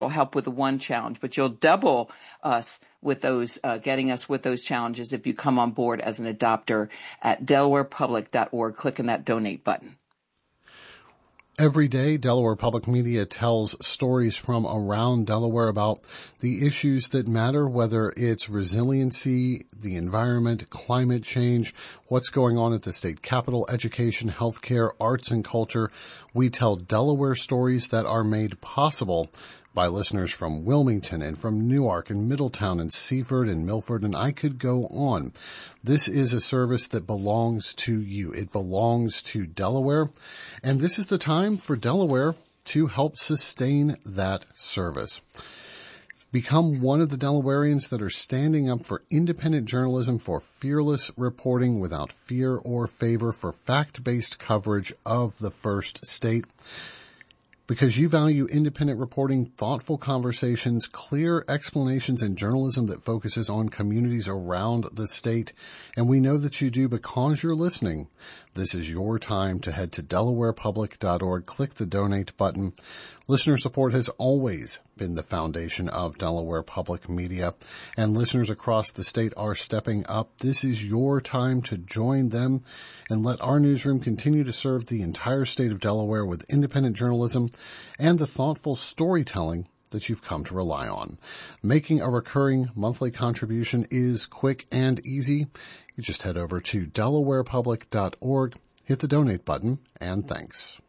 help with the one challenge, but you'll double us with those, getting us with those challenges if you come on board as an adopter at delawarepublic.org, clicking that donate button. Every day, Delaware Public Media tells stories from around Delaware about the issues that matter, whether it's resiliency, the environment, climate change, what's going on at the state capitol, education, healthcare, arts, and culture. We tell Delaware stories that are made possible by listeners from Wilmington and from Newark and Middletown and Seaford and Milford, and I could go on. This is a service that belongs to you. It belongs to Delaware, and this is the time for Delaware to help sustain that service. Become one of the Delawareans that are standing up for independent journalism, for fearless reporting without fear or favor, for fact-based coverage of the First State. Because you value independent reporting, thoughtful conversations, clear explanations, and journalism that focuses on communities around the state. And we know that you do because you're listening. This is your time to head to delawarepublic.org, click the donate button. Listener support has always been the foundation of Delaware Public Media, and listeners across the state are stepping up. This is your time to join them and let our newsroom continue to serve the entire state of Delaware with independent journalism and the thoughtful storytelling that you've come to rely on. Making a recurring monthly contribution is quick and easy. You just head over to delawarepublic.org, hit the donate button, and thanks.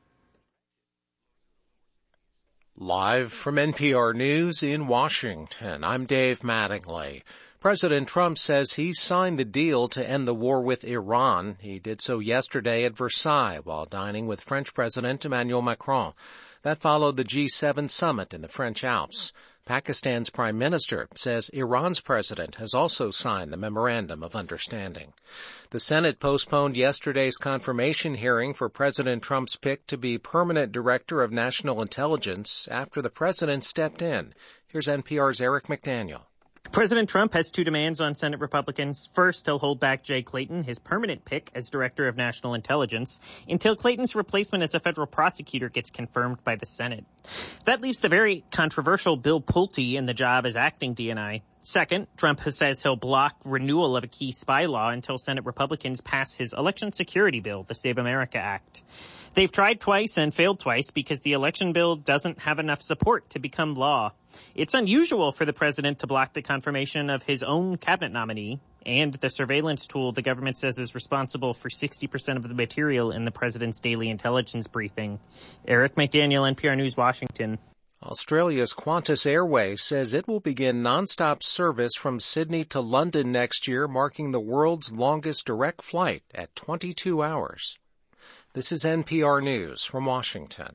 Live from NPR News in Washington, I'm Dave Mattingly. President Trump says he's signed the deal to end the war with Iran. He did so yesterday at Versailles while dining with French President Emmanuel Macron. That followed the G7 summit in the French Alps. Pakistan's prime minister says Iran's president has also signed the Memorandum of Understanding. The Senate postponed yesterday's confirmation hearing for President Trump's pick to be permanent director of national intelligence after the president stepped in. Here's NPR's Eric McDaniel. President Trump has two demands on Senate Republicans. First, he'll hold back Jay Clayton, his permanent pick as Director of National Intelligence, until Clayton's replacement as a federal prosecutor gets confirmed by the Senate. That leaves the very controversial Bill Pulte in the job as acting DNI. Second, Trump says he'll block renewal of a key spy law until Senate Republicans pass his election security bill, the Save America Act. They've tried twice and failed twice because the election bill doesn't have enough support to become law. It's unusual for the president to block the confirmation of his own cabinet nominee and the surveillance tool the government says is responsible for 60% of the material in the president's daily intelligence briefing. Eric McDaniel, NPR News, Washington. Australia's Qantas Airways says it will begin nonstop service from Sydney to London next year, marking the world's longest direct flight at 22 hours. This is NPR News from Washington.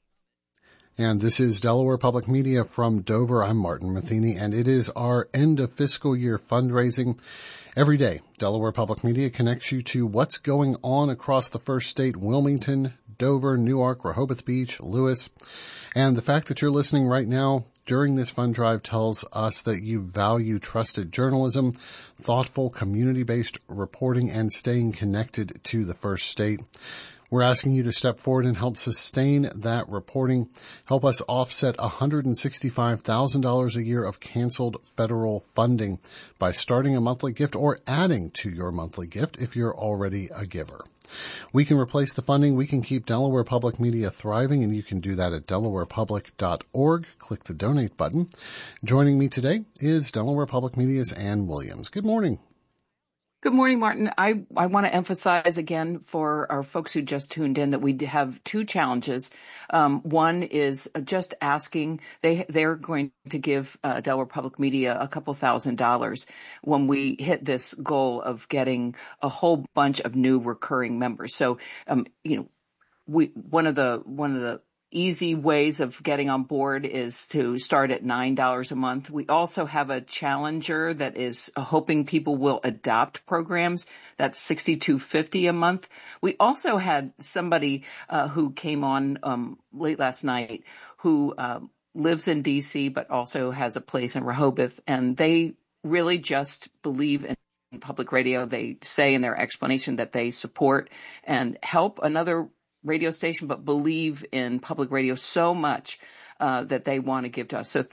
And this is Delaware Public Media from Dover. I'm Martin Matheny, and it is our end of fiscal year fundraising. Every day, Delaware Public Media connects you to what's going on across the First State, Wilmington, Dover, Newark, Rehoboth Beach, Lewis. And the fact that you're listening right now during this fund drive tells us that you value trusted journalism, thoughtful community-based reporting, and staying connected to the First State. We're asking you to step forward and help sustain that reporting. Help us offset $165,000 a year of canceled federal funding by starting a monthly gift or adding to your monthly gift if you're already a giver. We can replace the funding. We can keep Delaware Public Media thriving, and you can do that at delawarepublic.org. Click the donate button. Joining me today is Delaware Public Media's Ann Williams. Good morning. Good morning, Martin. I want to emphasize again for our folks who just tuned in that we have two challenges. One is just asking, they're going to give Delaware Public Media a couple $1,000s when we hit this goal of getting a whole bunch of new recurring members. So, one of the easy ways of getting on board is to start at $9 a month. We also have a challenger that is hoping people will adopt programs. That's $62.50 a month. We also had somebody who came on late last night who lives in D.C. but also has a place in Rehoboth, and they really just believe in public radio. They say in their explanation that they support and help another radio station, but believe in public radio so much that they want to give to us. So